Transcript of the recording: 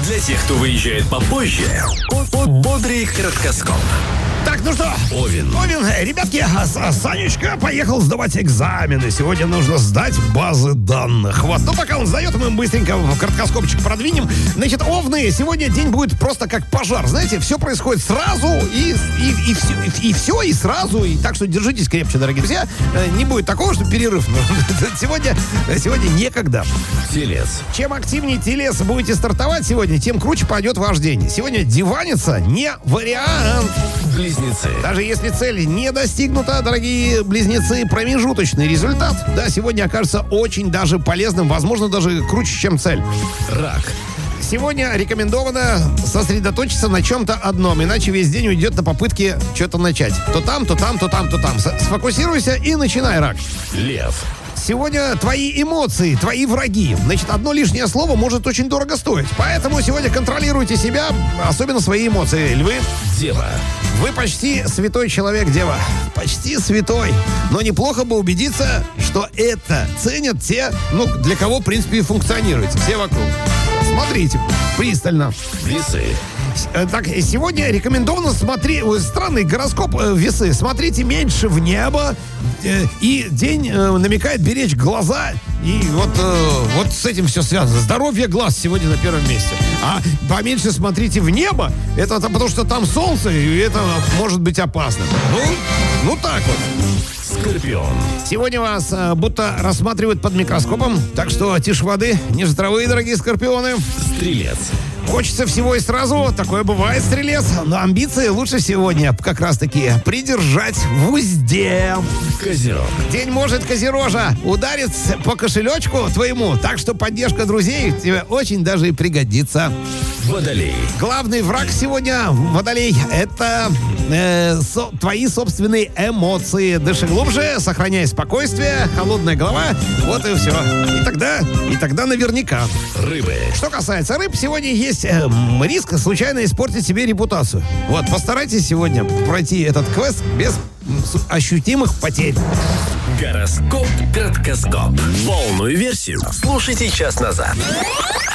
Для тех, кто выезжает попозже, бодрый краткоскоп. Так, ну что? Овен, ребятки, Санечка поехал сдавать экзамены. Сегодня нужно сдать базы данных. Вот, ну пока он сдает, мы быстренько в краткоскопчик продвинем. Значит, овны, сегодня день будет просто как пожар. Знаете, все происходит сразу и все, и сразу. И так что держитесь крепче, дорогие друзья. Не будет такого, что перерыв. Сегодня некогда. телец, Чем активнее телес будете стартовать сегодня, тем круче пойдет ваш день. Сегодня диваниться не вариант. близнецы, Даже если цель не достигнута, дорогие близнецы, промежуточный результат, да, сегодня окажется очень даже полезным, возможно, даже круче, чем цель. рак, Сегодня рекомендовано сосредоточиться на чем-то одном, иначе весь день уйдет на попытки что-то начать. То там, то там, то там, то там. Сфокусируйся и начинай, рак. лев, Сегодня твои эмоции, твои враги. Значит, одно лишнее слово может очень дорого стоить. Поэтому сегодня контролируйте себя, особенно свои эмоции, львы. дева, Вы почти святой человек, дева. Почти святой. Но неплохо бы убедиться, что это ценят те, для кого, в принципе, и функционируете. Все вокруг. Смотрите пристально. весы, Так, сегодня рекомендовано смотреть... Странный гороскоп, весы. Смотрите меньше в небо. И день намекает беречь глаза. И вот с этим все связано. Здоровье глаз сегодня на первом месте. А поменьше смотрите в небо. Это потому что там солнце, и это может быть опасно. Ну так вот. скорпион, Сегодня вас будто рассматривают под микроскопом. Так что тише воды, ниже травы, дорогие скорпионы. стрелец, Хочется всего и сразу, такое бывает, стрелец. Но амбиции лучше сегодня как раз-таки придержать в узде. козерог, День может, козерожа, ударит по кошелечку твоему, так что поддержка друзей тебе очень даже и пригодится. водолей, Главный враг сегодня, водолей, это твои собственные эмоции. Дыши глубже, сохраняй спокойствие, холодная голова, вот и все. И тогда наверняка. рыбы, Что касается рыб, сегодня есть риск случайно испортить себе репутацию. Вот, постарайтесь сегодня пройти этот квест без ощутимых потерь. гороскоп краткоскоп. Полную версию слушайте час назад.